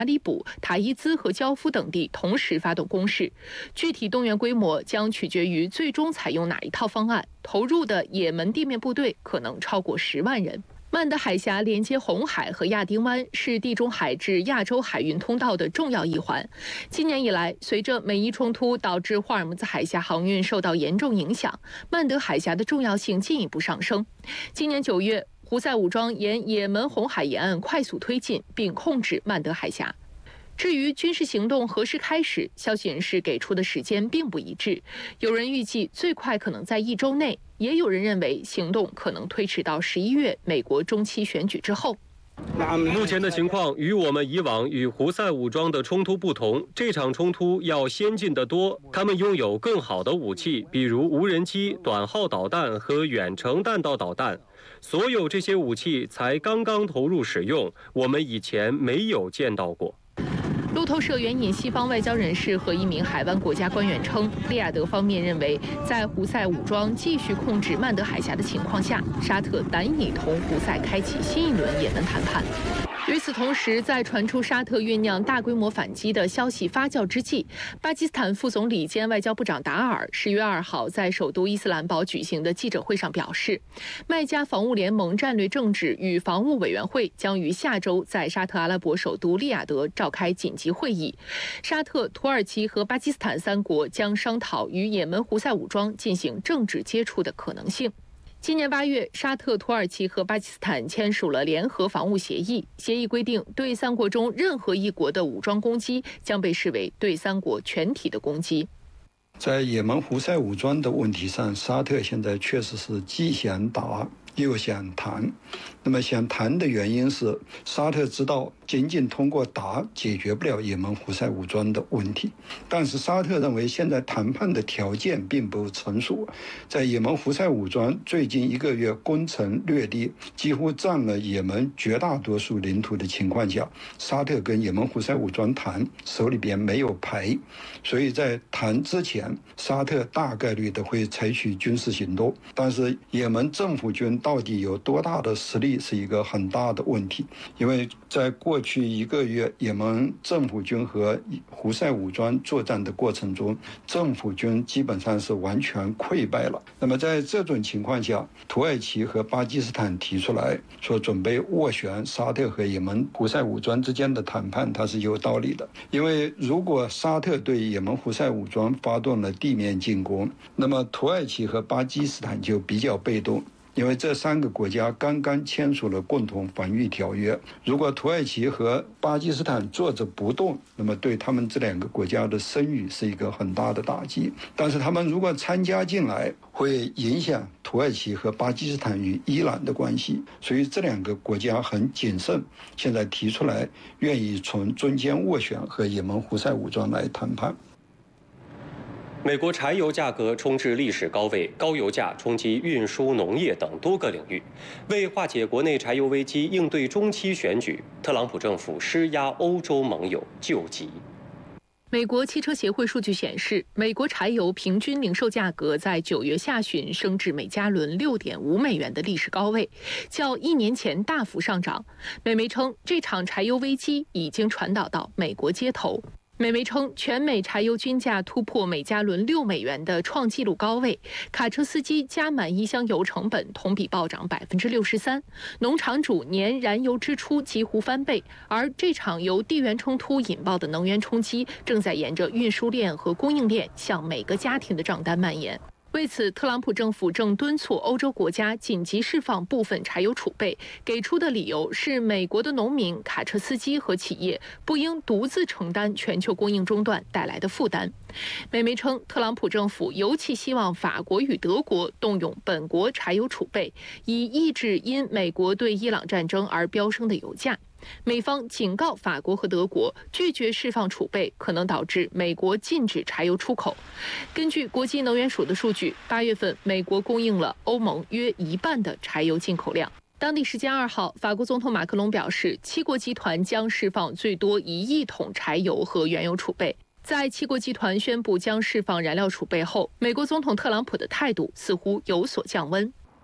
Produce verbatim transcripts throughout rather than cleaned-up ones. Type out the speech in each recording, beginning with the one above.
马里卜、塔伊兹和焦夫等地同时发动攻势，具体动员规模将取决于最终采用哪一套方案。投入的也门地面部队可能超过十万人。曼德海峡连接红海和亚丁湾，是地中海至亚洲海运通道的重要一环。今年以来，随着美伊冲突导致霍尔木兹海峡航运受到严重影响，曼德海峡的重要性进一步上升。今年九月，胡塞武装沿也门红海沿岸快速推进，并控制曼德海峡。至于军事行动何时开始，消息人士给出的时间并不一致。有人预计最快可能在一周内，也有人认为行动可能推迟到十一月美国中期选举之后。 目前的情况与我们以往与胡塞武装的冲突不同，这场冲突要先进得多，他们拥有更好的武器，比如无人机、短号导弹和远程弹道导弹。所有这些武器才刚刚投入使用，我们以前没有见到过。 路透社援引西方外交人士和一名海湾国家官员称，利雅得方面认为，在胡塞武装继续控制曼德海峡的情况下，沙特难以同胡塞开启新一轮也门谈判。与此同时，在传出沙特酝酿大规模反击的消息发酵之际，巴基斯坦副总理兼外交部长达尔十月二号在首都伊斯兰堡举行的记者会上表示，麦加防务联盟战略政治与防务委员会将于下周在沙特阿拉伯首都利雅得召开紧急会议，沙特、土耳其和巴基斯坦三国将商讨与也门胡塞武装进行政治接触的可能性。今年八月，沙特、土耳其和巴基斯坦签署了联合防务协议。协议规定，对三国中任何一国的武装攻击将被视为对三国全体的攻击。 在也门胡塞武装的问题上，沙特现在确实是既想打又想谈。那么想谈的原因是，沙特知道仅仅通过打解决不了也门胡塞武装的问题，但是沙特认为现在谈判的条件并不成熟。在也门胡塞武装最近一个月攻城略地，几乎占了也门绝大多数领土的情况下，沙特跟也门胡塞武装谈，手里边没有牌，所以在谈之前，沙特大概率的会采取军事行动。但是也门政府军到底有多大的实力是一个很大的问题，因为在过去一个月，也门政府军和胡塞武装作战的过程中，政府军基本上是完全溃败了。那么在这种情况下，土耳其和巴基斯坦提出来说准备斡旋沙特和也门胡塞武装之间的谈判，它是有道理的。因为如果沙特对也门胡塞武装发动了地面进攻，那么土耳其和巴基斯坦就比较被动。因为这三个国家刚刚签署了共同防御条约，如果土耳其和巴基斯坦坐着不动，那么对他们这两个国家的声誉是一个很大的打击。但是他们如果参加进来，会影响土耳其和巴基斯坦与伊朗的关系，所以这两个国家很谨慎，现在提出来愿意从中间斡旋和也门胡塞武装来谈判。 美国柴油价格冲至历史高位，高油价冲击运输、农业等多个领域。为化解国内柴油危机，应对中期选举，特朗普政府施压欧洲盟友救急。 美国汽车协会数据显示，美国柴油平均零售价格在九月下旬升至每加仑六点五美元的历史高位，较一年前大幅上涨。美媒称，这场柴油危机已经传导到美国街头。美媒称，全美柴油均价突破每加仑六美元的创纪录高位，卡车司机加满一箱油成本同比暴涨百分之六十三，农场主年燃油支出几乎翻倍。而这场由地缘冲突引爆的能源冲击，正在沿着运输链和供应链向每个家庭的账单蔓延。为此，特朗普政府正敦促欧洲国家紧急释放部分柴油储备，给出的理由是美国的农民、卡车司机和企业不应独自承担全球供应中断带来的负担。美媒称，特朗普政府尤其希望法国与德国动用本国柴油储备，以抑制因美国对伊朗战争而飙升的油价。美方警告法国和德国，拒绝释放储备可能导致美国禁止柴油出口。根据国际能源署的数据，八月份美国供应了欧盟约一半的柴油进口量。当地时间二号，法国总统马克龙表示，七国集团将释放最多一亿桶柴油和原油储备。在七国集团宣布将释放燃料储备后，美国总统特朗普的态度似乎有所降温。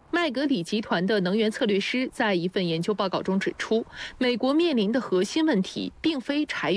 麦格里集团的能源策略师在一份研究报告中指出，美国面临的核心问题并非柴油